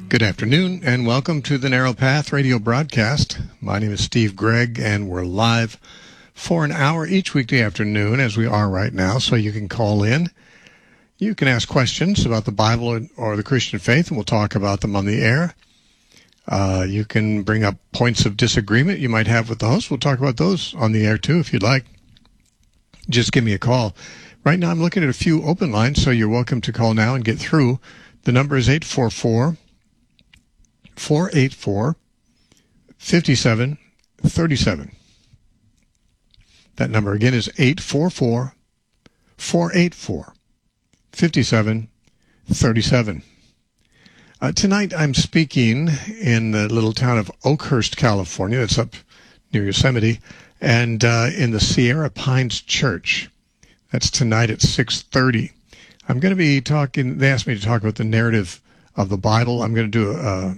Good afternoon, and welcome to the Narrow Path radio broadcast. My name is Steve Gregg, and we're live for an hour each weekday afternoon, as we are right now, so you can call in. You can ask questions about the Bible or the Christian faith, and we'll talk about them on the air. You can bring up points of disagreement you might have with the host. We'll talk about those on the air, too, if you'd like. Just give me a call. Right now, I'm looking at a few open lines, so you're welcome to call now and get through. The number is 844-484-5737. That number again is 844-484-5737. Tonight I'm speaking in the little town of Oakhurst, California. That's up near Yosemite, and in the Sierra Pines Church. That's tonight at 6:30. I'm going to be talking. They asked me to talk about the narrative of the Bible. I'm going to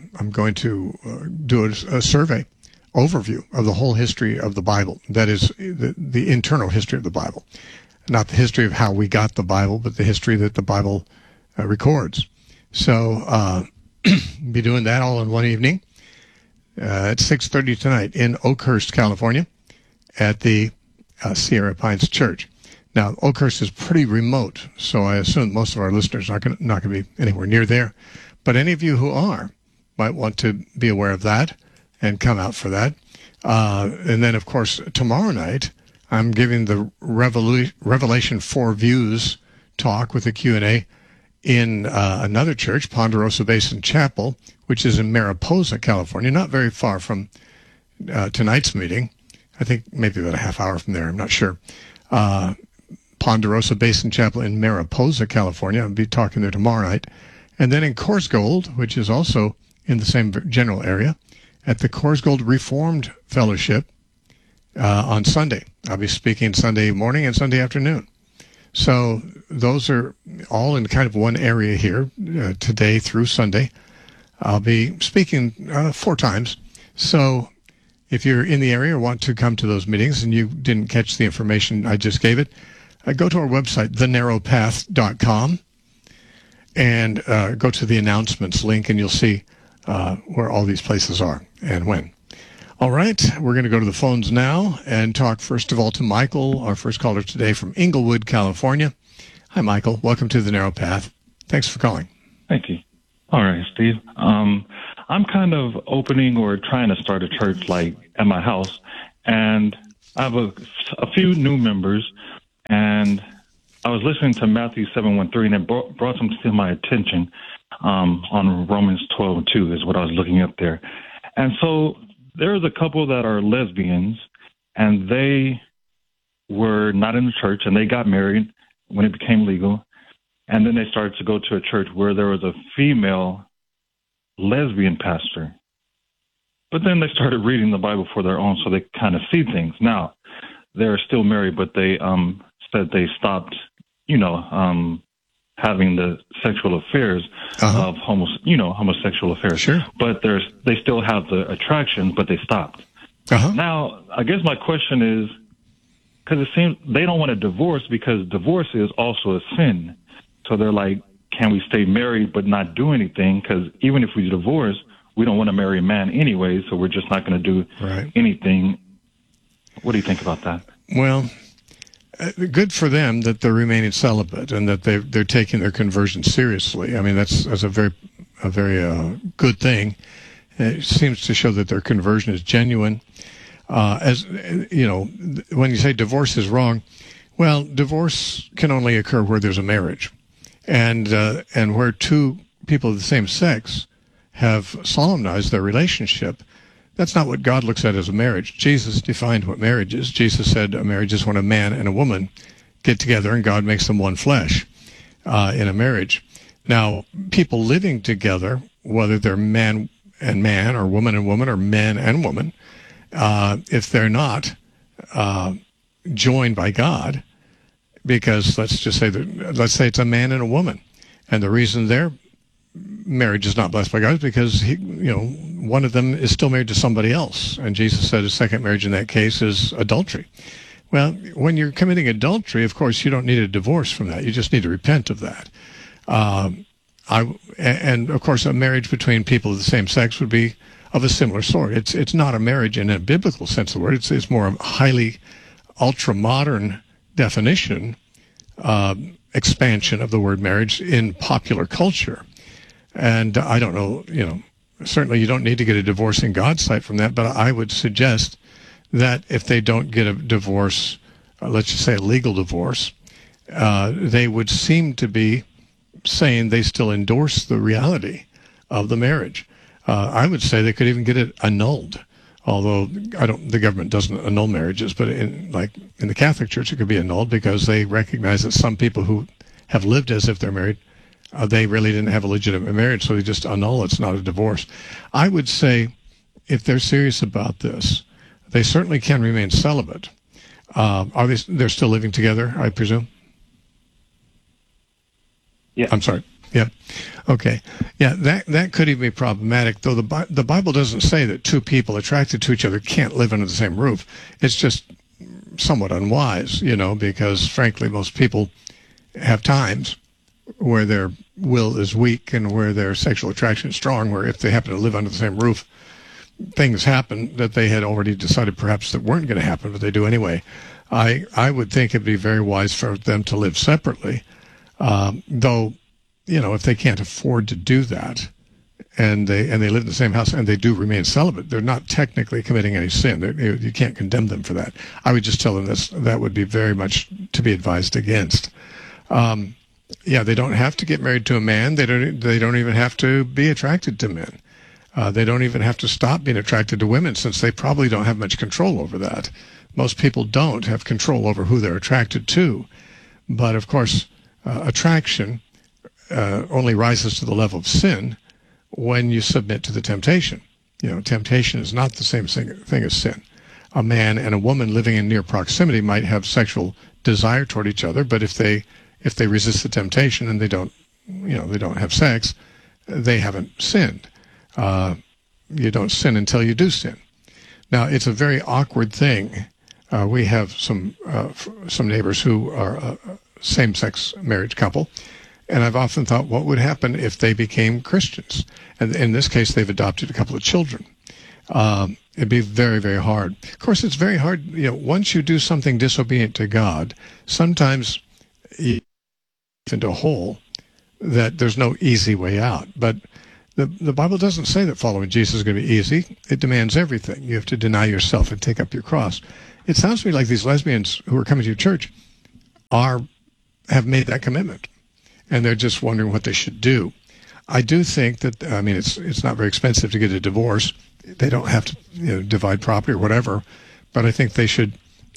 do a survey overview of the whole history of the Bible. That is the internal history of the Bible, not the history of how we got the Bible, but the history that the Bible records. So be doing that all in one evening at 6:30 tonight in Oakhurst, California, at the Sierra Pines Church. Now, Oakhurst is pretty remote, so I assume most of our listeners are not going to be anywhere near there. But any of you who are might want to be aware of that and come out for that. And then, of course, tomorrow night, I'm giving the Revelation 4 Views talk with a Q&A in another church, Ponderosa Basin Chapel, which is in Mariposa, California, not very far from tonight's meeting. I think maybe about a half hour from there. I'm not sure. Ponderosa Basin Chapel in Mariposa, California. I'll be talking there tomorrow night. And then in Corsgold, which is also in the same general area, at the Corsgold Reformed Fellowship on Sunday. I'll be speaking Sunday morning and Sunday afternoon. So those are all in kind of one area here, today through Sunday. I'll be speaking 4 times. So if you're in the area or want to come to those meetings and you didn't catch the information I just gave it, go to our website, thenarrowpath.com, and go to the announcements link, and you'll see where all these places are and when. All right, we're going to go to the phones now and talk first of all to Michael, our first caller today from Inglewood, California. Hi, Michael. Welcome to the Narrow Path. Thanks for calling. Thank you. All right, Steve. I'm kind of opening or trying to start a church like at my house, and I have a few new members, and I was listening to Matthew 7:13, and it brought some to my attention on Romans 12:2 is what I was looking up there. And so there's a couple that are lesbians, and they were not in the church, and they got married when it became legal. And then they started to go to a church where there was a female lesbian pastor. But then they started reading the Bible for their own, so they kind of see things. Now, they're still married, but they said they stopped, having the sexual affairs of homosexual affairs. Sure. But they still have the attraction, but they stopped. Now, I guess my question is, because it seems they don't want a divorce because divorce is also a sin. So they're like, can we stay married but not do anything? Because even if we divorce, we don't want to marry a man anyway, so we're just not going to do anything. What do you think about that? Well, good for them that they're remaining celibate and that they're taking their conversion seriously. I mean, that's a very good thing. It seems to show that their conversion is genuine. As you know, when you say divorce is wrong, well, divorce can only occur where there's a marriage, and where two people of the same sex have solemnized their relationship. That's not what God looks at as a marriage. Jesus defined what marriage is. Jesus said a marriage is when a man and a woman get together and God makes them one flesh in a marriage. Now, people living together, whether they're man and man or woman and woman or man and woman, if they're not joined by God, because let's say it's a man and a woman, and the reason their marriage is not blessed by God is because one of them is still married to somebody else, and Jesus said a second marriage in that case is adultery. Well, when you're committing adultery, of course, you don't need a divorce from that. You just need to repent of that. and of course, a marriage between people of the same sex would be of a similar sort. It's not a marriage in a biblical sense of the word. It's more a highly ultra-modern definition, expansion of the word marriage in popular culture. And I don't know, certainly you don't need to get a divorce in God's sight from that, but I would suggest that if they don't get a divorce, let's just say a legal divorce, they would seem to be saying they still endorse the reality of the marriage. I would say they could even get it annulled, although the government doesn't annul marriages, but in the Catholic Church, it could be annulled because they recognize that some people who have lived as if they're married, they really didn't have a legitimate marriage, so they just annul. It's not a divorce. I would say if they're serious about this, they certainly can remain celibate. They're still living together, I presume? Yeah. I'm sorry. Yeah. Okay. Yeah, that could even be problematic, though the Bible doesn't say that two people attracted to each other can't live under the same roof. It's just somewhat unwise, because frankly, most people have times where their will is weak and where their sexual attraction is strong, where if they happen to live under the same roof, things happen that they had already decided perhaps that weren't going to happen, but they do anyway. I would think it'd be very wise for them to live separately, though, if they can't afford to do that, and they live in the same house and they do remain celibate, they're not technically committing any sin. You can't condemn them for that. I would just tell them that would be very much to be advised against. They don't have to get married to a man. They don't even have to be attracted to men. They don't even have to stop being attracted to women, since they probably don't have much control over that. Most people don't have control over who they're attracted to. But of course, attraction only rises to the level of sin when you submit to the temptation. Temptation is not the same thing as sin. A man and a woman living in near proximity might have sexual desire toward each other, but if they resist the temptation and they don't have sex, they haven't sinned. You don't sin until you do sin. Now, it's a very awkward thing. We have some neighbors who are a same-sex marriage couple, and I've often thought, what would happen if they became Christians? And in this case, they've adopted a couple of children. It'd be very, very hard. Of course, it's very hard. Once you do something disobedient to God, sometimes you get into a hole that there's no easy way out. But the Bible doesn't say that following Jesus is going to be easy. It demands everything. You have to deny yourself and take up your cross. It sounds to me like these lesbians who are coming to your church have made that commitment, and they're just wondering what they should do. I do think that, it's not very expensive to get a divorce. They don't have to divide property or whatever, but I think they should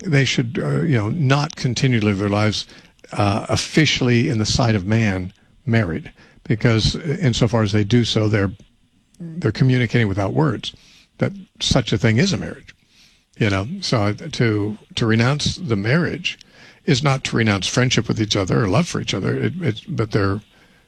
not continue to live their lives officially in the sight of man married, because insofar as they do so, they're communicating without words that such a thing is a marriage. So to renounce the marriage is not to renounce friendship with each other or love for each other, but they're